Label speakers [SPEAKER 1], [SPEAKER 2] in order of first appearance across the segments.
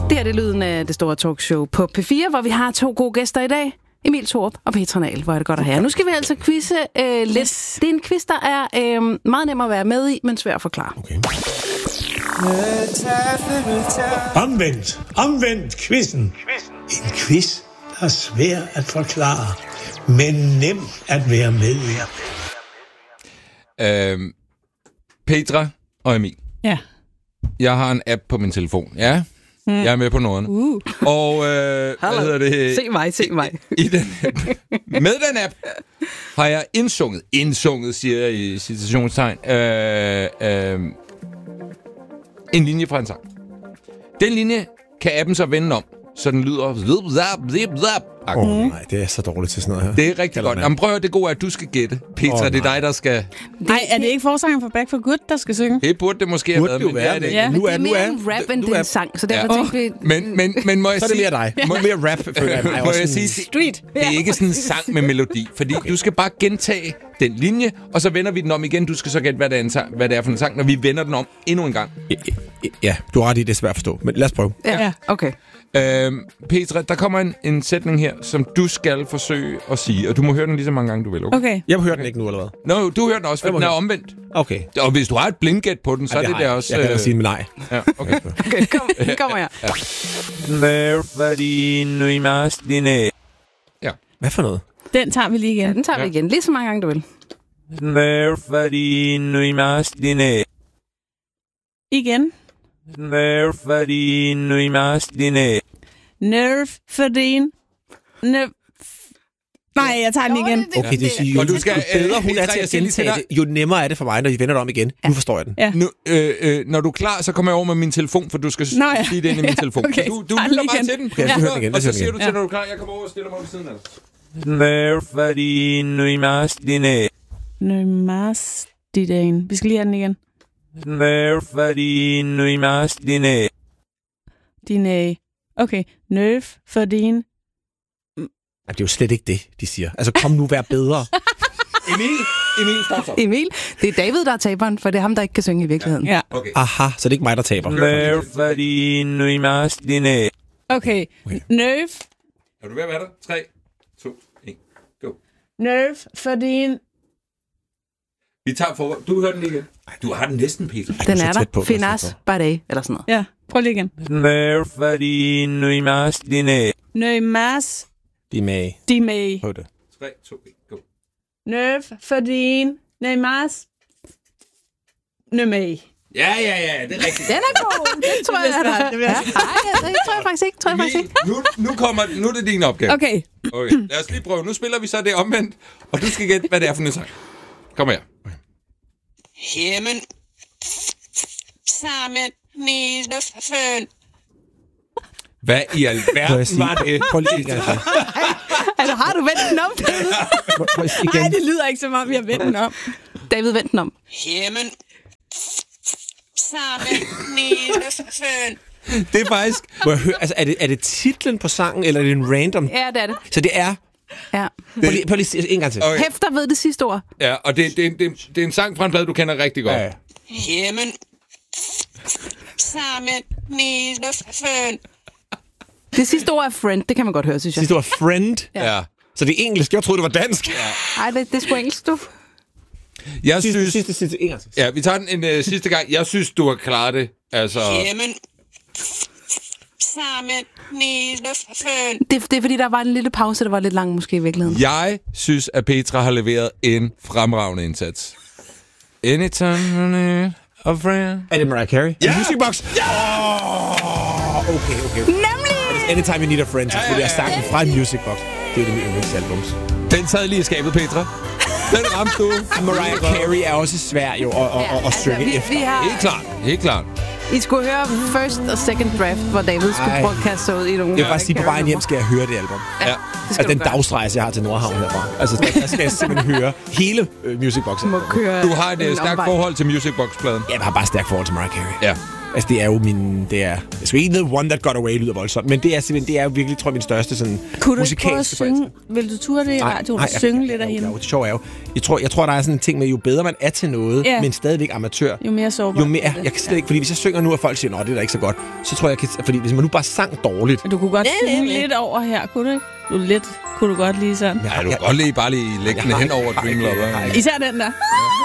[SPEAKER 1] Det er det lyden af det store talkshow på P4, hvor vi har 2 gode gæster i dag. Emil Thorup og Petra Nahl. Hvor er det godt at have. Nu skal vi altså quizze lidt. Det er en quiz, der er meget nem at være med i, men svær at forklare.
[SPEAKER 2] Okay.
[SPEAKER 3] Omvendt quizzen. En quiz, der er svær at forklare, men nem at være med i.
[SPEAKER 4] Petra og Emil.
[SPEAKER 5] Ja.
[SPEAKER 4] Jeg har en app på min telefon. Ja, jeg er med på noderne. Og hvad hedder det?
[SPEAKER 1] Se mig.
[SPEAKER 4] Med den app har jeg indsunget, siger jeg i citationstegn, en linje fra en sang. Den linje kan appen så vende om, så den lyder...
[SPEAKER 2] Nej, det er så dårligt til sådan noget her.
[SPEAKER 4] Det er rigtig godt. Jamen prøv at det gode er, at du skal gætte. Petra, det er dig, der skal...
[SPEAKER 5] Nej, er det ikke forsangeren for Back for Good, der skal synge?
[SPEAKER 4] Det burde det måske have været, men det er det.
[SPEAKER 5] Ja.
[SPEAKER 1] Nu er mere en rap, end det er en sang, så derfor tænkte vi...
[SPEAKER 4] Men må jeg
[SPEAKER 2] så er det mere dig. Mere rap, føler jeg mig.
[SPEAKER 4] Må jeg sige,
[SPEAKER 5] Street.
[SPEAKER 4] det er ikke sådan en sang med melodi, fordi du skal bare gentage den linje, og så vender vi den om igen. Du skal så gætte, hvad det er for en sang, når vi vender den om endnu en gang.
[SPEAKER 2] Ja, du har ret i, det er svært at forstå, men lad os prøve.
[SPEAKER 1] Ja, okay.
[SPEAKER 4] Petra, der kommer en sætning her, som du skal forsøge at sige, og du må høre den lige så mange gange, du vil.
[SPEAKER 5] Okay.
[SPEAKER 2] Jeg hører den ikke nu, eller hvad?
[SPEAKER 4] Nå, du hører den også, for den er omvendt.
[SPEAKER 2] Okay.
[SPEAKER 4] Og hvis du har et blindgæt på den, så er det der også...
[SPEAKER 2] Jeg kan da sige nej.
[SPEAKER 4] Ja, okay.
[SPEAKER 1] Okay, kommer her.
[SPEAKER 4] Ja.
[SPEAKER 2] Hvad for noget?
[SPEAKER 5] Den tager vi lige igen.
[SPEAKER 1] Ja, den tager vi igen. Lige så mange gange, du vil.
[SPEAKER 5] Igen. Nerve for din... Nej, jeg tager den igen.
[SPEAKER 2] Okay, det siger jo,
[SPEAKER 4] du skal,
[SPEAKER 2] bedre hun er til at gentage det, jo nemmere er det for mig, når I vender det om igen. Nu forstår jeg den.
[SPEAKER 5] Ja.
[SPEAKER 4] Nu, når du er klar, så kommer jeg over med min telefon, for du skal sige det ind i min telefon.
[SPEAKER 5] Okay,
[SPEAKER 4] du lytter bare til den.
[SPEAKER 2] Ja, igen.
[SPEAKER 4] Og så siger du til, når du er klar, jeg kommer over og stiller mig ved siden af dig.
[SPEAKER 5] Vi skal lige have den igen. Okay, nerve for din...
[SPEAKER 2] Det er jo slet ikke det, de siger. Altså, kom nu, vær bedre.
[SPEAKER 4] Emil, stop så.
[SPEAKER 1] Emil, det er David, der er taberen, for det er ham, der ikke kan synge i virkeligheden.
[SPEAKER 5] Ja.
[SPEAKER 4] Okay.
[SPEAKER 2] Aha, så det er ikke mig, der taber.
[SPEAKER 5] Okay, nerve.
[SPEAKER 4] Er du ved at være der? 3, 2, 1, go.
[SPEAKER 5] Nerve for din...
[SPEAKER 4] Vi tager for... Du hører den lige igen. Du har den næsten, Peter.
[SPEAKER 1] Den er der. Finas Bade, eller sådan noget.
[SPEAKER 5] Ja, prøv lige igen. Nøjmas. De med.
[SPEAKER 2] Prøv det.
[SPEAKER 4] 3, 2, 1, go.
[SPEAKER 5] Nerve for din... Nøjmas. Nømag.
[SPEAKER 4] Ja, det er rigtigt.
[SPEAKER 1] Den er god. Det tror jeg, der. Nej, det tror jeg faktisk ikke.
[SPEAKER 4] Nu er det din opgave.
[SPEAKER 5] Okay.
[SPEAKER 4] Lad os lige prøve. Nu spiller vi så det omvendt, og du skal gætte, hvad det er for en sang. Kom her.
[SPEAKER 6] Jamen, sammen nede føn.
[SPEAKER 4] Hvad i alverden var det?
[SPEAKER 2] Prøv lige igen.
[SPEAKER 1] Altså, har du vendt den om?
[SPEAKER 5] Nej, det lyder ikke som om, vi har vendt den om.
[SPEAKER 1] David, vendt den om.
[SPEAKER 6] Jamen, sammen nede føn.
[SPEAKER 4] Det er faktisk...
[SPEAKER 2] Må jeg høre, altså, er det titlen på sangen, eller er det en random?
[SPEAKER 1] Ja, det er det.
[SPEAKER 2] Så det er...
[SPEAKER 1] Ja.
[SPEAKER 2] Prøv lige en gang til.
[SPEAKER 4] Okay.
[SPEAKER 1] Hæfter ved det sidste ord.
[SPEAKER 4] Ja, og det er en sang fra en plade, du kender rigtig godt.
[SPEAKER 2] Ja.
[SPEAKER 6] Jamen, sammen nede føn.
[SPEAKER 1] Det sidste ord er friend, det kan man godt høre, synes jeg.
[SPEAKER 2] Sidste ord friend.
[SPEAKER 4] Ja.
[SPEAKER 2] Så det er engelsk. Jeg troede, det var dansk.
[SPEAKER 1] Nej, det er sgu engelsk, du.
[SPEAKER 4] Jeg synes...
[SPEAKER 2] Sidste en gang til.
[SPEAKER 4] Ja, vi tager den en sidste gang. Jeg synes, du har klaret det. Altså...
[SPEAKER 6] Jamen, sammen nede føn.
[SPEAKER 1] Det er fordi, der var en lille pause, der var lidt lang måske i virkeligheden.
[SPEAKER 4] Jeg synes, at Petra har leveret en fremragende indsats. Anytime a friend.
[SPEAKER 2] Er det Mariah Carey?
[SPEAKER 4] Ja!
[SPEAKER 2] Musicbox? Ja! Okay.
[SPEAKER 1] Nemlig!
[SPEAKER 2] Anytime You Need a Friend, så skulle jeg sangen fra Musicbox. Det er det nye yndlingsalbums.
[SPEAKER 4] Den sad lige i skabet, Petra. Den ramte du.
[SPEAKER 2] Mariah Carey er også svær jo at synge efter.
[SPEAKER 1] Vi har...
[SPEAKER 4] Helt klart.
[SPEAKER 1] I skulle høre first og second draft, hvor David skulle prøve at kaste sig ud i nogle...
[SPEAKER 2] Jeg vil bare sige, på vejen hjem skal jeg høre det album.
[SPEAKER 4] Ja.
[SPEAKER 2] Altså den dagsrejse, jeg har til Nordhavn herfra. Altså der skal jeg simpelthen høre hele Musicbox.
[SPEAKER 1] Du
[SPEAKER 4] har et stærkt forhold til Musicbox-pladen.
[SPEAKER 2] Jeg har bare et stærkt forhold til Mariah Carey.
[SPEAKER 4] Ja.
[SPEAKER 2] Altså, det er jo min... Jeg skal ikke The One That Got Away lyder voldsomt, men det er simpelthen, det er jo virkelig, tror jeg, min største sådan
[SPEAKER 5] kunne du
[SPEAKER 2] musikalske
[SPEAKER 5] ikke prøve at synge? Vil du ture det i radioen og synge lidt af hende?
[SPEAKER 2] Det sjove er jo, jeg tror, der er sådan en ting med, jo bedre man er til noget, men stadigvæk amatør,
[SPEAKER 5] jo mere sårbar.
[SPEAKER 2] Jo mere, jeg kan slet ikke, fordi hvis jeg synger nu, og folk siger, nå, det er da ikke så godt, så tror jeg, fordi hvis man nu bare sang dårligt...
[SPEAKER 5] Du kunne godt synge lidt over her, kunne du ikke? Kunne du godt lige sådan?
[SPEAKER 4] Ja, du kan godt lige bare lige lægge den hen over Dream Lover.
[SPEAKER 5] Især den der.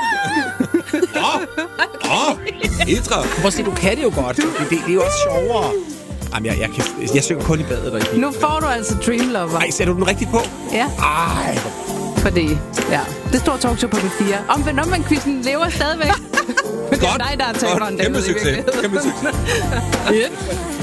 [SPEAKER 2] Etra. Prøv at se, du kan det jo godt. Det er jo også sjovere. Jamen, jeg synger kun i badet. Og
[SPEAKER 1] nu får du altså Dream Lover.
[SPEAKER 2] Ej, sætter du den rigtigt på?
[SPEAKER 1] Ja.
[SPEAKER 2] Ej.
[SPEAKER 1] Fordi, det står talkshow på P4. Omvendt quizzen lever stadigvæk. Men det er dig, der er taberen.
[SPEAKER 4] Kæmpe succes.